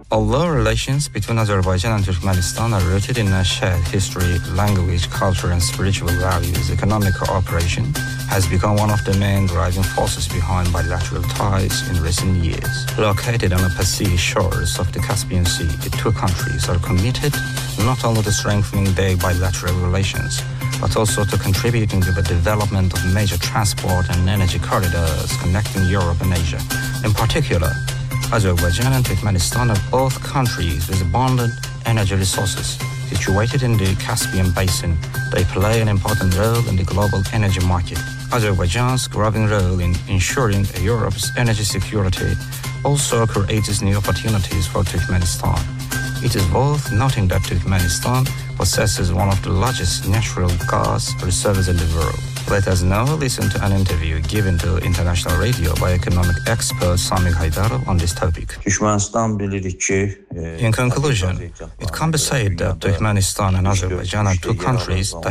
Although relations between Azerbaijan and Turkmenistan are rooted in a shared history, language, culture, and spiritual values, economic cooperation has become one of the main driving forces behind bilateral ties in recent years. Located on the Pacific shores of the Caspian Sea, the two countries are committed not only to strengthening their bilateral relations, but also to contributing to the development of major transport and energy corridors connecting Europe and Asia. In particular, Azerbaijan and Turkmenistan are both countries with abundant energy resources. Situated in the Caspian Basin, they play an important role in the global energy market. Azerbaijan's growing role in ensuring Europe's energy security also creates new opportunities for Turkmenistan. It is worth noting that Turkmenistan possesses one of the largest natural gas reserves in the world. Let us now listen to an interview given to international radio by economic expert Sami Haydarov on this topic. In conclusion, it can be said that Turkmenistan and Azerbaijan are two countries that